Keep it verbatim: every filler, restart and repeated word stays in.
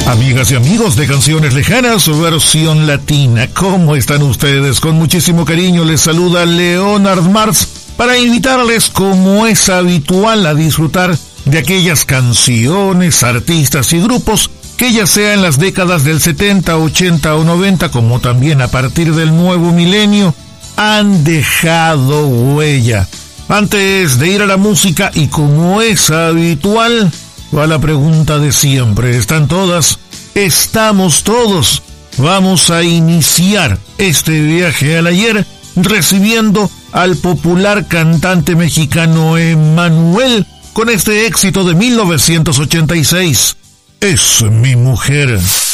Amigas y amigos de Canciones Lejanas, versión latina, ¿cómo están ustedes? Con muchísimo cariño les saluda Leonard Mars para invitarles, como es habitual, a disfrutar de aquellas canciones, artistas y grupos que ya sea en las décadas del setenta, ochenta o noventa, como también a partir del nuevo milenio, han dejado huella. Antes de ir a la música, y como es habitual, va la pregunta de siempre. ¿Están todas? ¿Estamos todos? Vamos a iniciar este viaje al ayer recibiendo al popular cantante mexicano Emmanuel con este éxito de mil novecientos ochenta y seis. Es mi mujer.